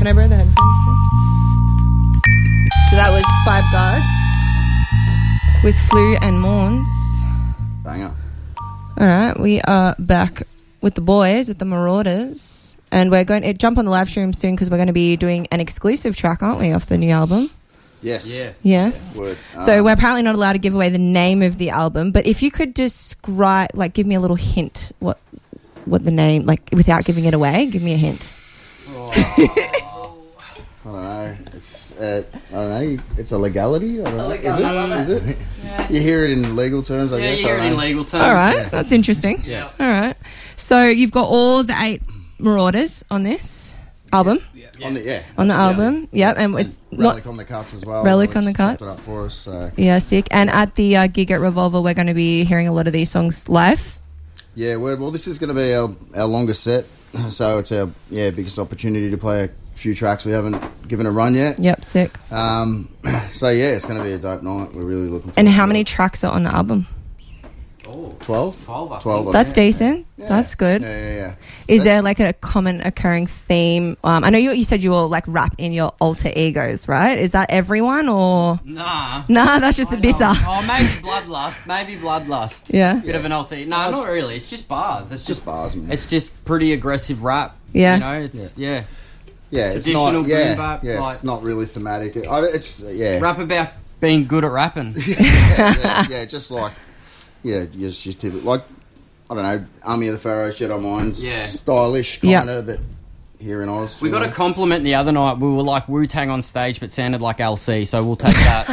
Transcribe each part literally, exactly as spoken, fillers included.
Can I borrow the headphones too? So that was Five Guards with Flu and Mawns. Banger. All right, we are back with the boys, with the Marauders, and we're going to jump on the live stream soon because we're going to be doing an exclusive track, aren't we, off the new album? Yes. Yeah. Yes. Yeah, um, so we're apparently not allowed to give away the name of the album, but if you could describe, like, give me a little hint, what what the name, like, without giving it away, give me a hint. Oh. I don't know. It's uh, I don't know. It's a legality. I don't know. Is it? Is it? Yeah. You hear it in legal terms, I Yeah, guess. you hear I it don't in know. legal terms. All right, Yeah. that's interesting. Yeah. All right. So you've got all of the eight Marauders on this album, On the, yeah. on the album. Yep, and it's Relic not on the cuts as well. Relic on the Alex chopped cuts. It up for us. So. yeah, sick. And at the uh, gig at Revolver, we're going to be hearing a lot of these songs live. Yeah. Well, well, this is going to be our, our longest set, so it's our yeah biggest opportunity to play a few tracks we haven't given a run yet. Yep, sick. Um. So yeah, it's going to be a dope night. We're really looking. And forward how to many it. tracks are on the album? Oh, Twelve. twelve, I Twelve. think. I That's think. decent. Yeah. That's good. Yeah, yeah, yeah. Is there That's- like a common occurring theme? Um, I know you, you said you all like rap in your alter egos, right? Is that everyone or Nah. nah? That's just a I bizarre. know. Oh, maybe Bloodlust. Maybe Bloodlust. Yeah. Bit of an alter. No, not really. It's just bars. It's Just just bars, man. It's just pretty aggressive rap. Yeah. You know, it's yeah. Yeah, it's Traditional not. Yeah, boom bap, yeah, like- it's not really thematic. It, I, it's yeah. Rap about being good at rapping. yeah, yeah, yeah, just like yeah, just just typical, like I don't know, Army of the Pharaohs, Jedi Mind, Yeah. stylish Yeah. kind of, but here in Oz, We you got know. a compliment the other night. We were like Wu-Tang on stage, but sounded like L C. So we'll take that.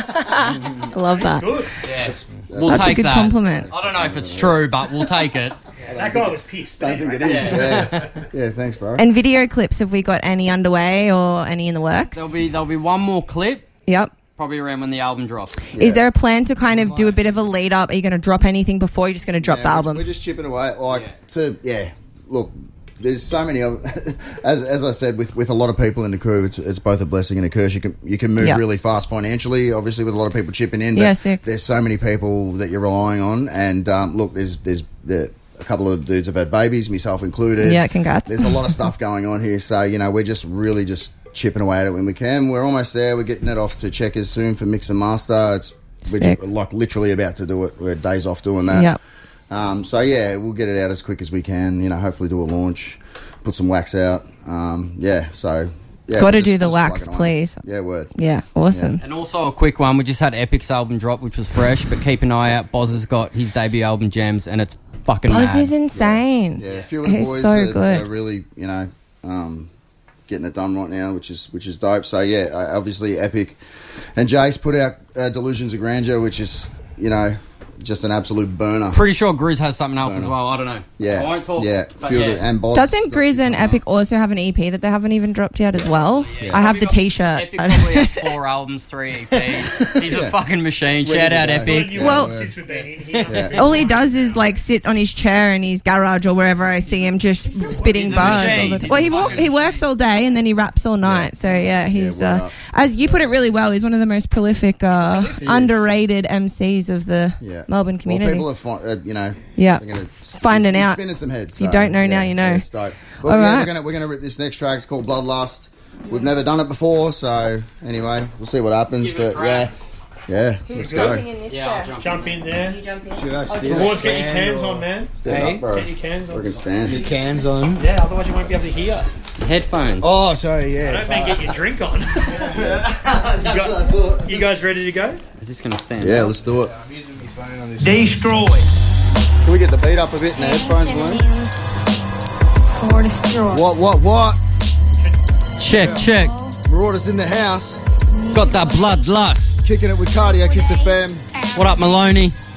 I love that. Good. Yeah, we'll That's a take good that. compliment. I don't know if it's true, but we'll take it. That guy was pissed. I don't think it is. Yeah, yeah. Thanks, bro. And video clips, have we got any underway or any in the works? There'll be there'll be one more clip, Yep. probably around when the album drops. Is there a plan to kind of do a bit of a lead up? Are you going to drop anything before you're just going to drop Yeah, the we're- album? We're just chipping away, like Yeah. to yeah. Look, there's so many of as as I said with, with a lot of people in the crew. It's it's both a blessing and a curse. You can you can move Yeah. really fast financially, obviously with a lot of people chipping in. But Yeah, sick. there's so many people that you're relying on, and um, look, there's there's the. A couple of dudes have had babies, myself included. Yeah, congrats. There's a lot of stuff going on here, so you know we're just really just chipping away at it when we can. We're almost there. We're getting it off to Checkers soon for mix and master. It's we're Sick. just, like literally about to do it. We're days off doing that. Yep. Um, so yeah, we'll get it out as quick as we can. You know, hopefully do a launch, put some wax out. Um, yeah, so yeah, Gotta just- do the just wax, plugging away. please. Yeah, word. Yeah, awesome. And also a quick one. We just had Epic's album drop, which was fresh, but keep an eye out. Boz has got his debut album, Gems, and it's fucking Buzz mad. is insane. Yeah, a few of the He's boys so are, good. are really, you know, um, getting it done right now, which is which is dope. So yeah, uh, obviously Epic and Jace put out uh, Delusions of Grandeur, which is you know just an absolute burner. Pretty sure Grizz has something else as Burner. well. I don't know. Yeah, I won't talk. Yeah, but few of yeah. the- and Boz Doesn't got Grizz shit and going on. Epic also have an E P that they haven't even dropped yet as well? Yeah. I have the Probably got- T-shirt. Epic probably has four albums, three E Ps. He's a fucking machine. Ready Shout to out go. Epic. You Well- since we've been in here. Yeah. All he does is like sit on his chair in his garage or wherever I see him, just spitting He's a bars machine. all the time. He's Well, a he walk, fucking he works all day and then he raps all night. So yeah, he's word uh, up. as you put it really well. He's one of the most prolific, uh, He is. underrated M Cs of the Yeah. Melbourne Well, community. people are, fi- uh, you know, Yeah. they're gonna Finding he's, out. he's spinning some heads. If you so, don't know now, yeah, you know. yeah, it's dope. Well, All yeah, right. we're gonna we're gonna rip this next track. It's called Bloodlust. We've never done it before, so anyway, we'll see what happens. Give it a But yeah, crack. yeah, let's go. in this Yeah, I'll jump. Jump in there. Jump in. Should I sit The or boys, get your stand cans or- on, man. Stand Hey, up, bro. Get your cans We on. can stand. Your cans on. Yeah, otherwise you won't be able to hear. Headphones. Oh, sorry, I yeah. don't think get your drink on. you, got, you guys ready to go? Is this going to stand? Yeah, let's do it. I'm using my phone on this. Destroy. Can we get the beat up a bit and the headphones going? Or destroy. What, what, what? Check, check. Marauders in the house, Got that bloodlust. kicking it with Cardio Kiss F M. What up, Maloney?